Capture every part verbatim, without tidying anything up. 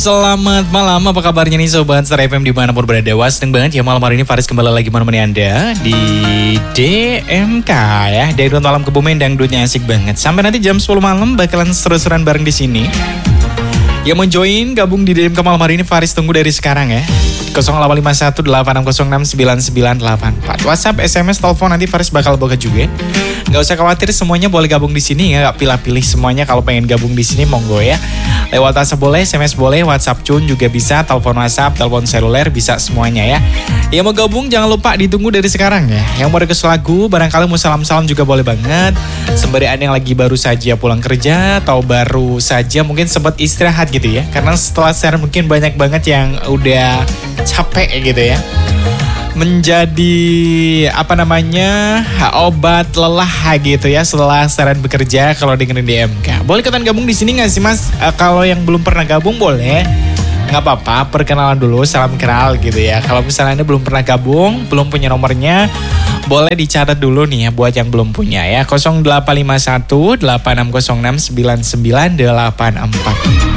Selamat malam, apa kabarnya nih Sobat Star F M dimanapun berada. Wah, seneng banget ya malam hari ini Faris kembali lagi menemani Anda di D M K ya. Dari Dangdut Malam Kebumen, dangdutnya asik banget. Sampai nanti jam sepuluh malam bakalan seru-seruan bareng di sini. Yang mau join gabung di D M K malam hari ini Faris tunggu dari sekarang ya. nol delapan lima satu delapan enam nol enam sembilan sembilan delapan empat. WhatsApp, S M S, telepon nanti Faris bakal buka juga. Gak usah khawatir, semuanya boleh gabung di sini ya. Gak pilih-pilih semuanya, kalau pengen gabung di sini monggo ya. Lewat WhatsApp boleh, S M S boleh, WhatsApp Cun juga bisa, telepon WhatsApp, telepon seluler bisa semuanya ya. Yang mau gabung jangan lupa ditunggu dari sekarang ya. Yang mau request lagu, barangkali mau salam-salam juga boleh banget. Sembari ada yang lagi baru saja pulang kerja atau baru saja mungkin sempat istirahat gitu ya. Karena setelah share mungkin banyak banget yang udah capek gitu ya. Menjadi apa namanya obat lelah gitu ya setelah seharian bekerja kalau dengerin D M K. Boleh ikutan gabung di sini nggak sih Mas? Uh, kalau yang belum pernah gabung boleh, nggak apa-apa, perkenalan dulu, salam kenal gitu ya. Kalau misalnya Anda belum pernah gabung, belum punya nomornya, boleh dicatat dulu nih ya buat yang belum punya ya. nol delapan lima satu delapan enam nol enam sembilan sembilan delapan empat.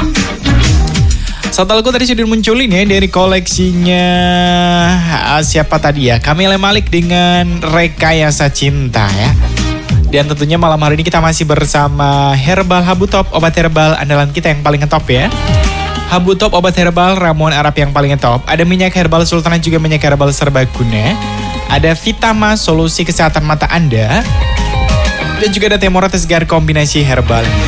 Satu lagu tadi sudah munculin ya dari koleksinya uh, siapa tadi ya, Camille Malik dengan Rekayasa Cinta ya. Dan tentunya malam hari ini kita masih bersama Herbal Habu Top, obat herbal andalan kita yang paling top ya. Habu Top, obat herbal ramuan Arab yang paling top. Ada minyak herbal sultana juga minyak herbal serbaguna. Ada Vitama, solusi kesehatan mata Anda. Dan juga ada Temora segar kombinasi herbal.